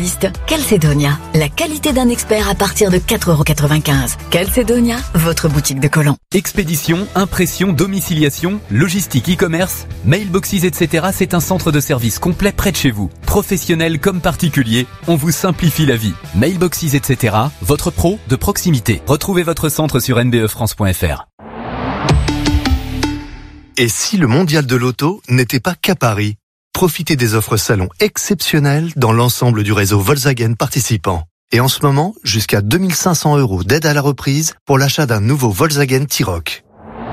spécialiste. Calcedonia, la qualité d'un expert à partir de 4,95 €. Calcedonia, votre boutique de collants. Expédition, impression, domiciliation, logistique, e-commerce, mailboxes, etc. C'est un centre de service complet près de chez vous. Professionnels comme particuliers, on vous simplifie la vie. Mailboxes, etc. Votre pro de proximité. Retrouvez votre centre sur nbefrance.fr. Et si le mondial de l'auto n'était pas qu'à Paris? Profitez des offres salon exceptionnelles dans l'ensemble du réseau Volkswagen participant. Et en ce moment, jusqu'à 2 500 € d'aide à la reprise pour l'achat d'un nouveau Volkswagen T-Roc.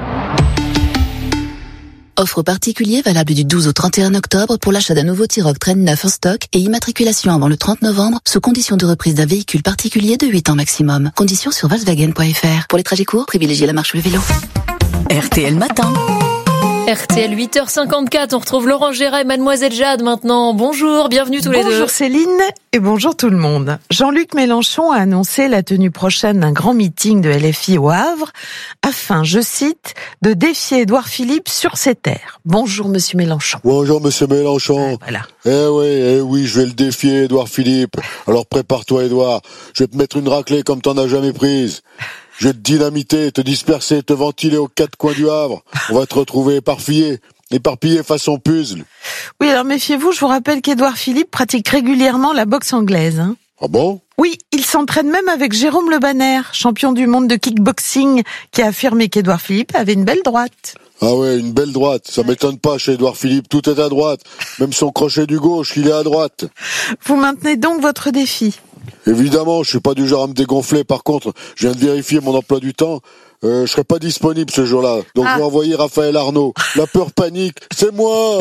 Offre particulier valable du 12 au 31 octobre pour l'achat d'un nouveau T-Roc Train 9 en stock et immatriculation avant le 30 novembre sous condition de reprise d'un véhicule particulier de 8 ans maximum. Conditions sur Volkswagen.fr. Pour les trajets courts, privilégiez la marche ou le vélo. RTL Matin. RTL 8h54, on retrouve Laurent Gérard et Mademoiselle Jade maintenant. Bonjour, bienvenue tous les deux. Bonjour Céline et bonjour tout le monde. Jean-Luc Mélenchon a annoncé la tenue prochaine d'un grand meeting de LFI au Havre afin, je cite, de défier Édouard Philippe sur ses terres. Bonjour Monsieur Mélenchon. Bonjour Monsieur Mélenchon. Voilà. Eh oui, je vais le défier Édouard Philippe. Alors prépare-toi Édouard, je vais te mettre une raclée comme t'en as jamais prise. Je vais te dynamiter, te disperser, te ventiler aux quatre coins du Havre. On va te retrouver éparpillé façon puzzle. Oui, alors méfiez-vous, je vous rappelle qu'Édouard Philippe pratique régulièrement la boxe anglaise. Hein. Ah bon ? Oui, il s'entraîne même avec Jérôme Le Banner, champion du monde de kickboxing, qui a affirmé qu'Édouard Philippe avait une belle droite. Ah ouais, une belle droite. Ça m'étonne pas chez Édouard Philippe, tout est à droite. Même son crochet du gauche, il est à droite. Vous maintenez donc votre défi ? Évidemment, je suis pas du genre à me dégonfler. Par contre, je viens de vérifier mon emploi du temps. Je serai pas disponible ce jour-là. Donc je vais envoyer Raphaël Arnaud. La peur panique, c'est moi.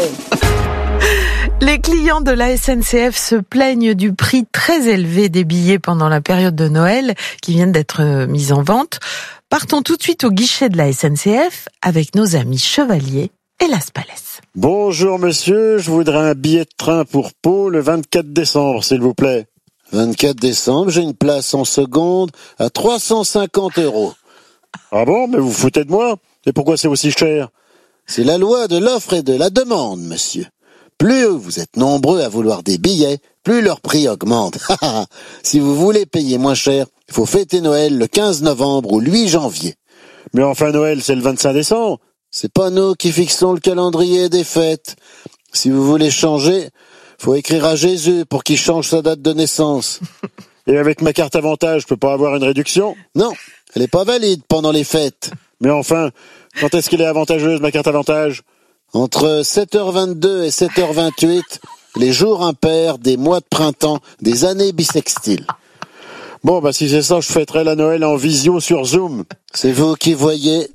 Les clients de la SNCF se plaignent du prix très élevé des billets pendant la période de Noël qui viennent d'être mis en vente. Partons tout de suite au guichet de la SNCF avec nos amis Chevalier et Las Palais. Bonjour monsieur, je voudrais un billet de train pour Pau le 24 décembre, s'il vous plaît. 24 décembre, j'ai une place en seconde à 350 €. Ah bon, mais vous foutez de moi? Et pourquoi c'est aussi cher? C'est la loi de l'offre et de la demande, monsieur. Plus vous êtes nombreux à vouloir des billets, plus leur prix augmente. Si vous voulez payer moins cher, il faut fêter Noël le 15 novembre ou le 8 janvier. Mais enfin Noël, c'est le 25 décembre. C'est pas nous qui fixons le calendrier des fêtes. Si vous voulez changer, faut écrire à Jésus pour qu'il change sa date de naissance. Et avec ma carte avantage, je peux pas avoir une réduction? Non, elle est pas valide pendant les fêtes. Mais enfin, quand est-ce qu'elle est avantageuse, ma carte avantage? Entre 7h22 et 7h28, les jours impairs des mois de printemps, des années bissextiles. Bon, bah si c'est ça, je fêterai la Noël en visio sur Zoom. C'est vous qui voyez.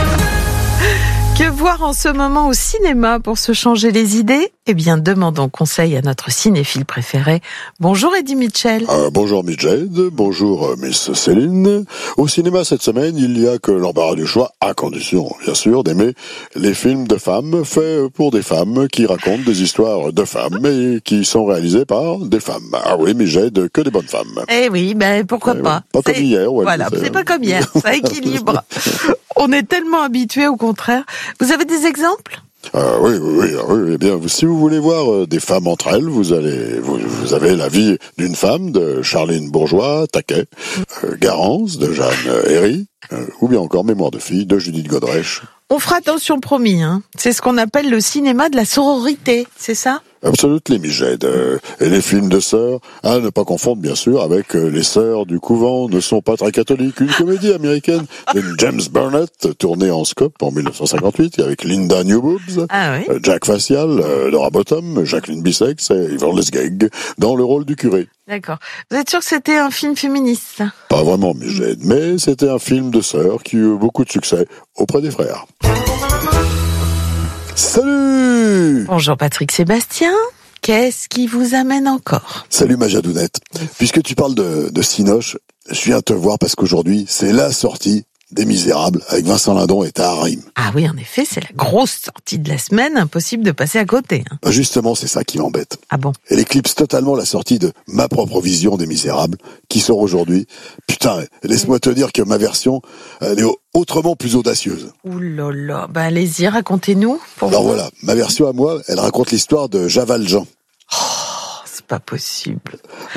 Que voir en ce moment au cinéma pour se changer les idées? Eh bien, demandons conseil à notre cinéphile préféré. Bonjour Eddie Mitchell. Bonjour Miss Jade, bonjour Miss Céline. Au cinéma cette semaine, il y a que l'embarras du choix, à condition bien sûr d'aimer les films de femmes faits pour des femmes qui racontent des histoires de femmes et qui sont réalisés par des femmes. Ah oui, Miss Jade, que des bonnes femmes. Eh oui, ben pourquoi pas. Pas comme hier. Ouais, voilà, c'est pas comme hier, ça équilibre. On est tellement habitués au contraire. Vous avez des exemples? Oui. Eh bien, si vous voulez voir des femmes entre elles, vous avez La vie d'une femme de Charline Bourgeois, Taquet, Garance de Jeanne Herry, ou bien encore Mémoire de fille de Judith Godrèche. On fera attention, promis. Hein. C'est ce qu'on appelle le cinéma de la sororité, c'est ça? Absolument, Miss Jade. Et les films de sœurs, à ne pas confondre bien sûr avec Les sœurs du couvent ne sont pas très catholiques, une comédie américaine de James Burnett, tournée en scope en 1958, avec Linda Newboobs, Jack Facial, Laura Bottom, Jacqueline Bissex et Yvonne Lesgeg dans le rôle du curé. D'accord. Vous êtes sûr que c'était un film féministe, ça? Pas vraiment, Miss Jade, mais c'était un film de sœurs qui eut beaucoup de succès auprès des frères. Salut! Bonjour Patrick Sébastien, qu'est-ce qui vous amène encore? Salut ma Jadounette. Puisque tu parles de Cinoche, je viens te voir parce qu'aujourd'hui, c'est la sortie des Misérables avec Vincent Lindon et Tahar Rahim. Ah oui, en effet, c'est la grosse sortie de la semaine, impossible de passer à côté. Hein. Justement, c'est ça qui m'embête. Ah bon? Elle éclipse totalement la sortie de ma propre vision des Misérables, qui sort aujourd'hui. Putain, laisse-moi te dire que ma version, elle est autrement plus audacieuse. Ouh là là, bah allez-y, racontez-nous. Alors voilà, ma version à moi, elle raconte l'histoire de Jean Valjean. Oh, c'est pas possible.